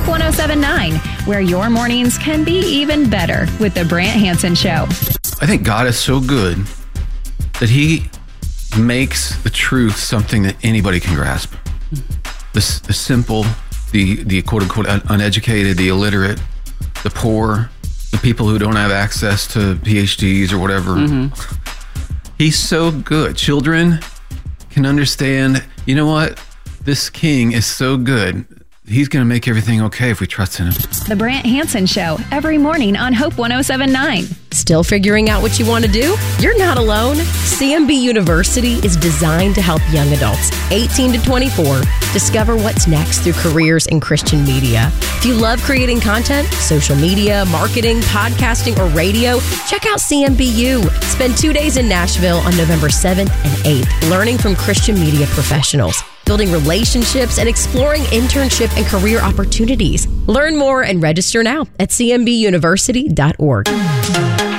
Hope 107.9, where your mornings can be even better with the Brant Hansen Show. I think God is so good that he makes the truth something that anybody can grasp. The simple, the quote-unquote uneducated, the illiterate, the poor, the people who don't have access to PhDs or whatever. He's so good. Children can understand, you know what? This king is so good. He's going to make everything okay if we trust in him. The Brant Hansen Show, every morning on Hope 107.9. Still figuring out what you want to do? You're not alone. CMB University is designed to help young adults, 18 to 24, discover what's next through careers in Christian media. If you love creating content, social media, marketing, podcasting, or radio, check out CMBU. Spend 2 days in Nashville on November 7th and 8th, learning from Christian media professionals, building relationships, and exploring internship and career opportunities. Learn more and register now at cmbuniversity.org.